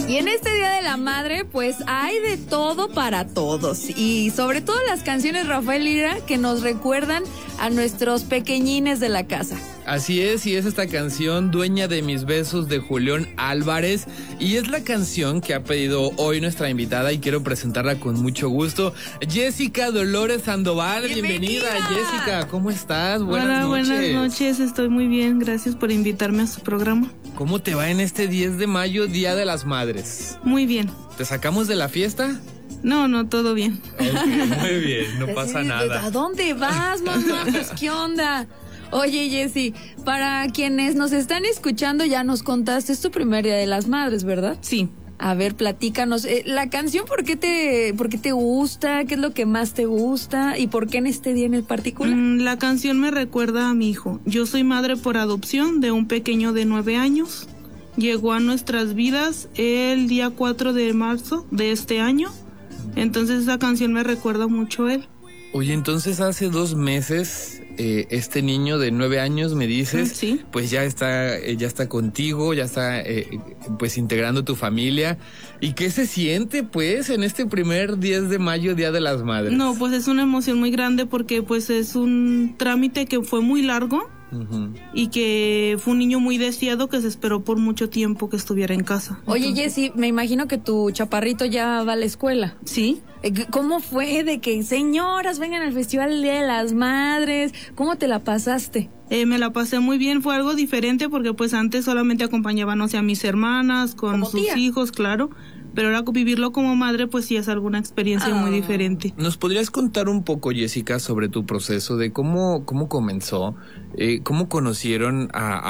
Y en este Día de la Madre, pues hay de todo para todos. Y sobre todo las canciones, Rafael Lira, que nos recuerdan a nuestros pequeñines de la casa. Así es, y es esta canción Dueña de mis besos de Julián Álvarez, y es la canción que ha pedido hoy nuestra invitada y quiero presentarla con mucho gusto, Jessica Dolores Sandoval. Bienvenida, Jessica, ¿cómo estás? Buenas noches, estoy muy bien, gracias por invitarme a su programa. ¿Cómo te va en este 10 de mayo, Día de las Madres? Muy bien. ¿Te sacamos de la fiesta? No, todo bien. Okay, muy bien, no pasa nada. ¿A dónde vas, mamá? Pues, ¿qué onda? Oye, Jessy, para quienes nos están escuchando, ya nos contaste, es tu primer Día de las Madres, ¿verdad? Sí. A ver, platícanos, la canción, ¿por qué te gusta? ¿Qué es lo que más te gusta? ¿Y por qué en este día en el particular? La canción me recuerda a mi hijo. Yo soy madre por adopción de un pequeño de 9 años. Llegó a nuestras vidas el día 4 de marzo de este año. Entonces esa canción me recuerda mucho a él. Oye, entonces hace 2 meses este niño de 9 años, me dices, ¿sí? Pues ya está contigo, ya está pues integrando tu familia. ¿Y qué se siente pues en este primer 10 de mayo, Día de las Madres? No, pues es una emoción muy grande porque pues es un trámite que fue muy largo. Uh-huh. Y que fue un niño muy deseado que se esperó por mucho tiempo que estuviera en casa. Oye, Jessy, me imagino que tu chaparrito ya va a la escuela. Sí. ¿Cómo fue de que señoras vengan al Festival del Día de las Madres? ¿Cómo te la pasaste? Me la pasé muy bien, fue algo diferente porque pues antes solamente acompañaban, a mis hermanas con sus hijos, claro. Pero ahora vivirlo como madre, pues sí es alguna experiencia muy diferente. ¿Nos podrías contar un poco, Jessica, sobre tu proceso de cómo comenzó? ¿Cómo conocieron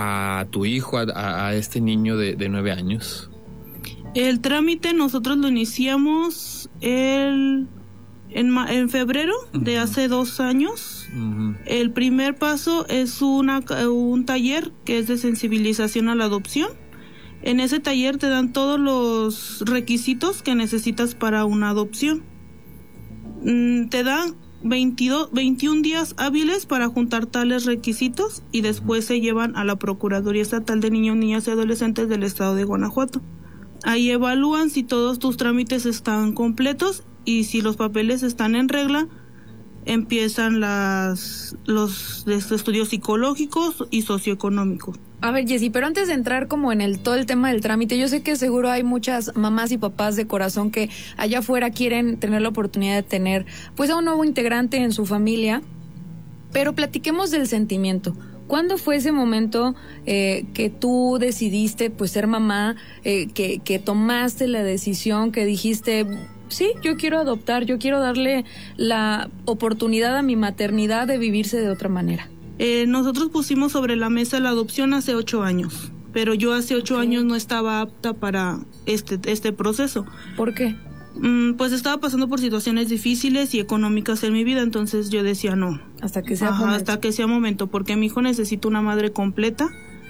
a tu hijo, a este niño de 9 años? El trámite nosotros lo iniciamos en febrero de hace 2 años. Uh-huh. El primer paso es un taller que es de sensibilización a la adopción. En ese taller te dan todos los requisitos que necesitas para una adopción. Te dan 21 días hábiles para juntar tales requisitos y después se llevan a la Procuraduría Estatal de Niños, Niñas y Adolescentes del Estado de Guanajuato. Ahí evalúan si todos tus trámites están completos y si los papeles están en regla, empiezan los estudios psicológicos y socioeconómicos. A ver, Jessy, pero antes de entrar como en todo el tema del trámite, yo sé que seguro hay muchas mamás y papás de corazón que allá afuera quieren tener la oportunidad de tener pues a un nuevo integrante en su familia, pero platiquemos del sentimiento. ¿Cuándo fue ese momento que tú decidiste pues ser mamá, que tomaste la decisión, que dijiste, sí, yo quiero adoptar, yo quiero darle la oportunidad a mi maternidad de vivirse de otra manera? Nosotros pusimos sobre la mesa la adopción hace 8 años, pero yo hace 8 años no estaba apta para este proceso. ¿Por qué? Pues estaba pasando por situaciones difíciles y económicas en mi vida, entonces yo decía no. Hasta que sea momento. Hasta que sea momento, porque mi hijo necesita una madre completa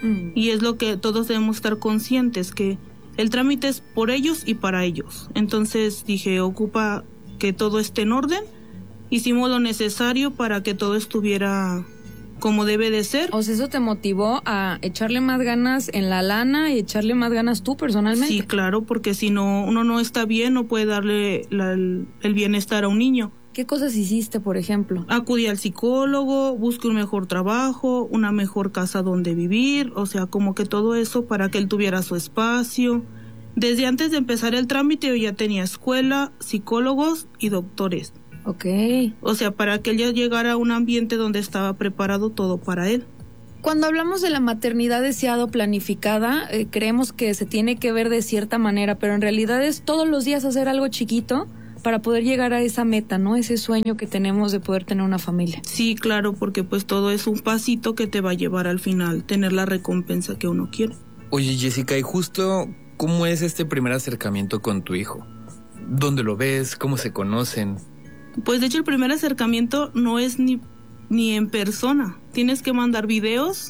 y es lo que todos debemos estar conscientes, que el trámite es por ellos y para ellos. Entonces dije, ocupa que todo esté en orden, hicimos lo necesario para que todo estuviera como debe de ser. O sea, ¿eso te motivó a echarle más ganas en la lana y echarle más ganas tú personalmente? Sí, claro, porque si no, uno no está bien, no puede darle el bienestar a un niño. ¿Qué cosas hiciste, por ejemplo? Acudí al psicólogo, busqué un mejor trabajo, una mejor casa donde vivir, o sea, como que todo eso para que él tuviera su espacio. Desde antes de empezar el trámite yo ya tenía escuela, psicólogos y doctores. Okay. O sea, para que él ya llegara a un ambiente donde estaba preparado todo para él. Cuando hablamos de la maternidad deseada o planificada, creemos que se tiene que ver de cierta manera, pero en realidad es todos los días hacer algo chiquito para poder llegar a esa meta, ¿no? Ese sueño que tenemos de poder tener una familia. Sí, claro, porque pues todo es un pasito que te va a llevar al final, tener la recompensa que uno quiere. Oye, Jessica, y justo, ¿cómo es este primer acercamiento con tu hijo? ¿Dónde lo ves? ¿Cómo se conocen? Pues de hecho el primer acercamiento no es ni en persona. Tienes que mandar videos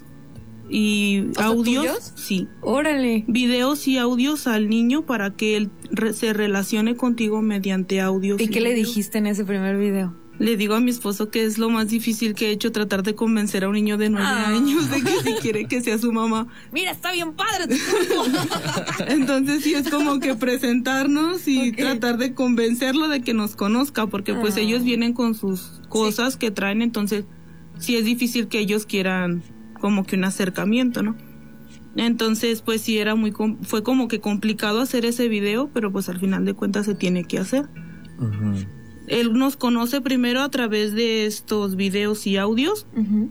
y audios. ¿Tuyos? Sí. Órale. Videos y audios al niño para que él se relacione contigo mediante audios. ¿Y qué le dijiste en ese primer video? Le digo a mi esposo que es lo más difícil que he hecho, tratar de convencer a un niño de 9 años de que si quiere que sea su mamá. Mira, está bien padre. Entonces sí es como que presentarnos y tratar de convencerlo de que nos conozca, porque pues ellos vienen con sus cosas que traen, entonces sí es difícil que ellos quieran como que un acercamiento, ¿no? Entonces pues sí fue como que complicado hacer ese video, pero pues al final de cuentas se tiene que hacer. Uh-huh. Él nos conoce primero a través de estos videos y audios. Uh-huh.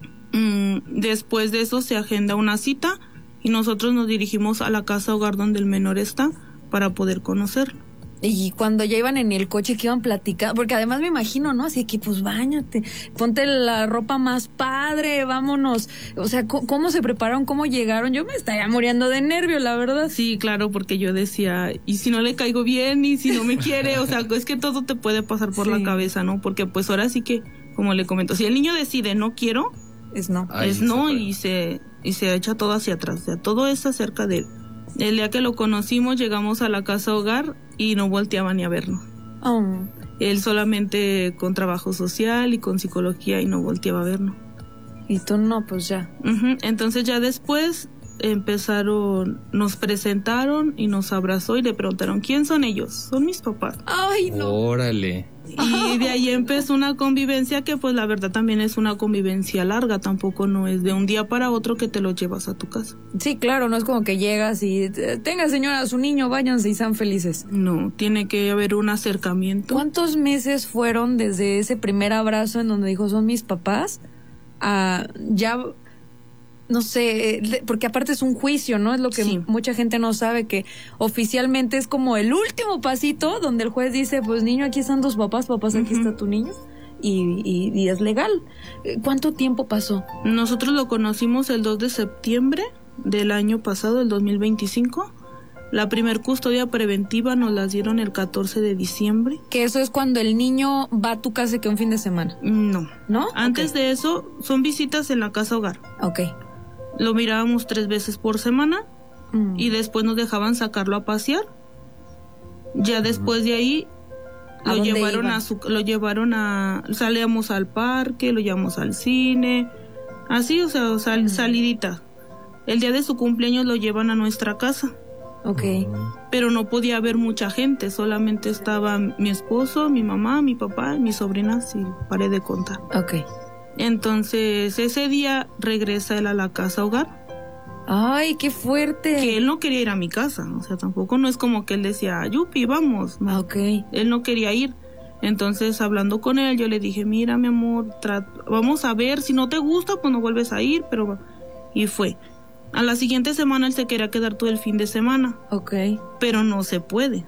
Después de eso se agenda una cita y nosotros nos dirigimos a la casa hogar donde el menor está para poder conocerlo. Y cuando ya iban en el coche, que iban platicando, porque además me imagino, ¿no? Así que pues báñate, ponte la ropa más padre, vámonos. O sea, ¿cómo se prepararon? ¿Cómo llegaron? Yo me estaría muriendo de nervio, la verdad. Sí, claro, porque yo decía, ¿y si no le caigo bien? ¿Y si no me quiere? O sea, es que todo te puede pasar por la cabeza, ¿no? Porque pues ahora sí que, como le comento, si el niño decide no quiero, es no. Es no, y se echa todo hacia atrás. O sea, todo es acerca de él. El día que lo conocimos, llegamos a la casa hogar y no volteaba ni a vernos. Oh. Él solamente con trabajo social y con psicología y no volteaba a vernos. Y tú no, pues ya. Uh-huh. Entonces ya después nos presentaron y nos abrazó y le preguntaron, ¿quién son ellos? Son mis papás. Ay, no. Órale. Y de ahí empezó una convivencia que pues la verdad también es una convivencia larga, tampoco no es de un día para otro que te lo llevas a tu casa. Sí, claro, no es como que llegas y tenga señora a su niño, váyanse y sean felices. No, tiene que haber un acercamiento. ¿Cuántos meses fueron desde ese primer abrazo en donde dijo son mis papás a ya... No sé, porque aparte es un juicio, ¿no? Es lo que mucha gente no sabe, que oficialmente es como el último pasito donde el juez dice, pues niño, aquí están tus papás, aquí está tu niño, y es legal. ¿Cuánto tiempo pasó? Nosotros lo conocimos el 2 de septiembre del año pasado, el 2025. La primer custodia preventiva nos la dieron el 14 de diciembre. Que eso es cuando el niño va a tu casa que un fin de semana. No. ¿No? Antes de eso, son visitas en la casa hogar. Ok. Lo mirábamos 3 veces por semana y después nos dejaban sacarlo a pasear. Ya después de ahí salíamos al parque, lo llevamos al cine, así, o sea, salidita. El día de su cumpleaños lo llevan a nuestra casa. Okay. Pero no podía haber mucha gente, solamente estaba mi esposo, mi mamá, mi papá, mis sobrinas y paré de contar. Okay. Entonces, ese día regresa él a la casa hogar. ¡Ay, qué fuerte! Que él no quería ir a mi casa, o sea, tampoco no es como que él decía, yupi, vamos. No. Okay. Él no quería ir. Entonces, hablando con él, yo le dije, mira, mi amor, vamos a ver, si no te gusta, pues no vuelves a ir, pero... Y fue. A la siguiente semana él se quería quedar todo el fin de semana. Okay. Pero no se puede.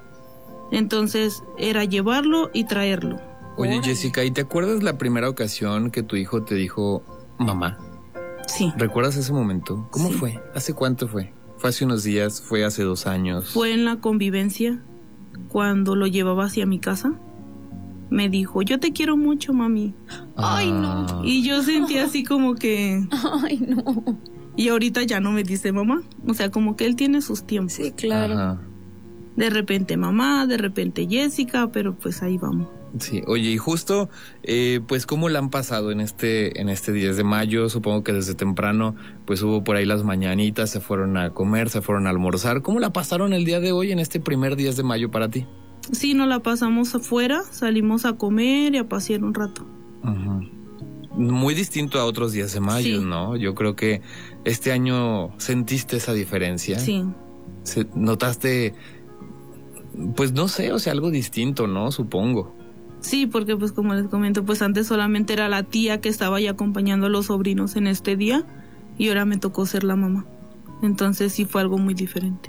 Entonces, era llevarlo y traerlo. Oye, Jessica, ¿y te acuerdas la primera ocasión que tu hijo te dijo mamá? Sí. ¿Recuerdas ese momento? ¿Cómo sí. fue? ¿Hace cuánto fue? ¿Fue hace unos días? ¿Fue hace 2 años? Fue en la convivencia, cuando lo llevaba hacia mi casa. Me dijo, yo te quiero mucho, mami. Ay, no. Y yo sentí así como que... Ay, no. Y ahorita ya no me dice mamá. O sea, como que él tiene sus tiempos. Sí, claro. Ajá. De repente mamá, de repente Jessica, pero pues ahí vamos. Sí, oye, y justo, pues, ¿cómo la han pasado en este 10 de mayo? Supongo que desde temprano, pues, hubo por ahí las mañanitas, se fueron a comer, se fueron a almorzar. ¿Cómo la pasaron el día de hoy en este primer 10 de mayo para ti? Sí, nos la pasamos afuera, salimos a comer y a pasear un rato. Uh-huh. Muy distinto a otros días de mayo, sí. ¿No? Yo creo que este año sentiste esa diferencia. Sí. ¿Notaste, pues, no sé, o sea, algo distinto, ¿no? Supongo. Sí, porque pues como les comento, pues antes solamente era la tía que estaba ahí acompañando a los sobrinos en este día y ahora me tocó ser la mamá. Entonces sí fue algo muy diferente.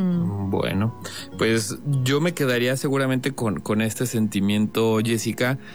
Bueno, pues yo me quedaría seguramente con este sentimiento, Jessica,